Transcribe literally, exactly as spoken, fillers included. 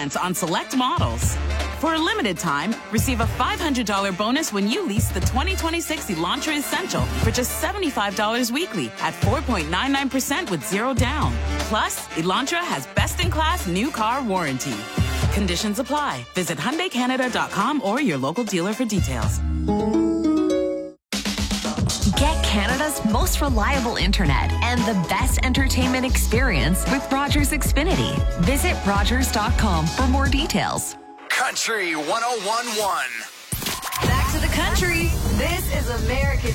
finance on select models. For a limited time, receive a five hundred dollars bonus when you lease the twenty twenty-six Elantra Essential for just seventy-five dollars weekly at four point nine nine percent with zero down. Plus, Elantra has best-in-class new car warranty. Conditions apply. Visit Hyundai Canada dot com or your local dealer for details. Get Canada's most reliable internet and the best entertainment experience with Rogers Xfinity. Visit Rogers dot com for more details. Country one oh one point one. Back to the country. This is American